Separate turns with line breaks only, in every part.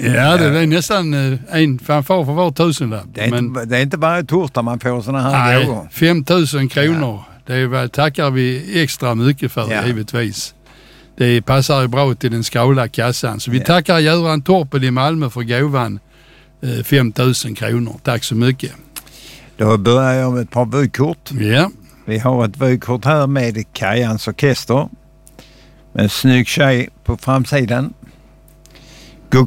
Ja, det är nästan en fanfar för var tusenlapp.
Det är inte bara torsdag man får såna här gåvor.
5 000 kronor. Det tackar vi extra mycket för, givetvis. Det passar ju bra till den skala kassan. Så vi tackar Göran Torpel i Malmö för gåvan 5 000 kronor. Tack så mycket.
Då börjar jag med ett par vykort.
Ja. Vi
har ett vykort här med Kajans orkester. Med en snygg tjej på framsidan. God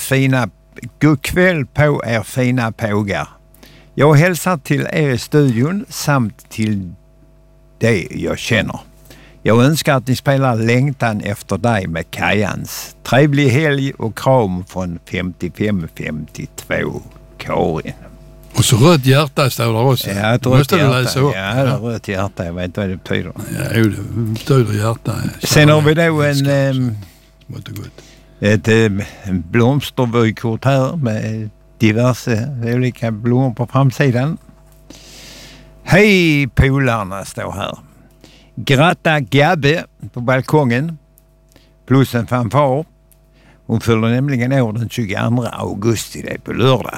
kväll på er fina pågar. Jag hälsar till er i studion samt till det jag känner. Jag önskar att ni spelar Längtan efter dig med Kajans. Trevlig helg och kram från 5552 Karin.
Och så rött hjärta står där också.
Ja, ett rött hjärta. Ja, rött hjärta. Jag vet inte vad det betyder.
Ja, det betyder hjärta.
Sen har vi då ett blomstervykort här med diverse olika blommor på framsidan. Hej polarna står här. Gratta Gabbe på balkongen plus en fanfar. Hon fyller nämligen år den 22 augusti, det är på lördag.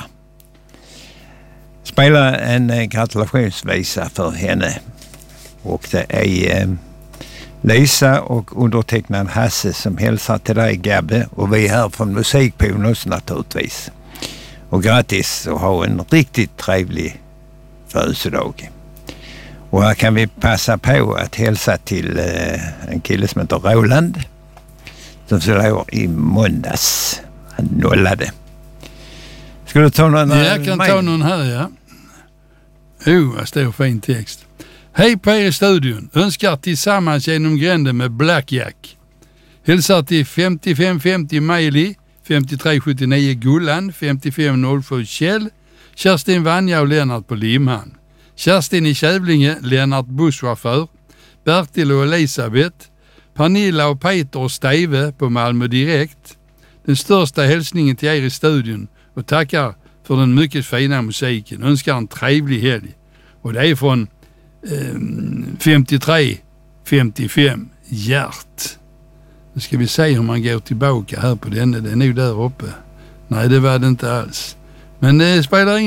Spela en gratulationsvisa för henne. Och det är Lisa och undertecknad Hasse som hälsar till dig Gabbe. Och vi är här från Musikpionus naturligtvis. Och grattis och ha en riktigt trevlig födelsedag. Och här kan vi passa på att hälsa till en kille som heter Roland. Som fyllde år i måndags. Han nollade. Ska du ta någon?
Jag kan ta någon här, ja. Vad stor fin text. Hej på er i studion. Önskar tillsammans genom gränden med Blackjack. Hälsar till 5550 Miley, 5379 Gullan, 5507 Kjell, Kerstin Vanja och Lennart på Limhamn. Kerstin i Kävlinge, Lennart busschaufför, Bertil och Elisabeth, Pernilla och Peter och Steve på Malmö Direkt. Den största hälsningen till er i studion och tackar för den mycket fina musiken. Önskar en trevlig helg. Och det är från 53-55 Hjärt. Nu ska vi se hur man går tillbaka här på den. Det är nog där uppe. Nej, det var det inte alls. Men det spelar ingen